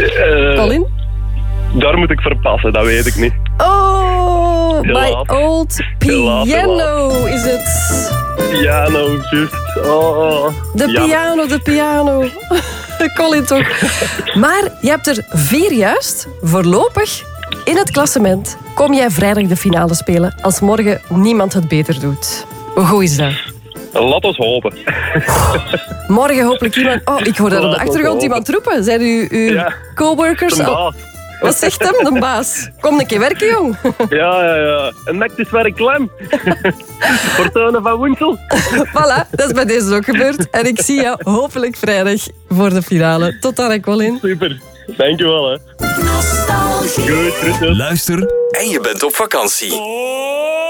Colin? Daar moet ik verpassen, dat weet ik niet. Oh, Helaas. My Old Piano is het. Piano, juist. Oh, De piano. Colin toch. Maar je hebt er 4 juist. Voorlopig in het klassement kom jij vrijdag de finale spelen als morgen niemand het beter doet. Hoe goed is dat? Laat ons hopen. Morgen hopelijk iemand... Oh, ik hoor daar op de achtergrond iemand roepen. Zijn uw Ja. coworkers? De baas. Wat zegt hem, de baas? Kom een keer werken, jong. Ja. En nek is werk klem. Fortuna van Woensel. Voilà, dat is bij deze ook gebeurd. En ik zie jou hopelijk vrijdag voor de finale. Tot dan, Colin. Super. Dankjewel, hè. Goed, groetjes. Luister en je bent op vakantie.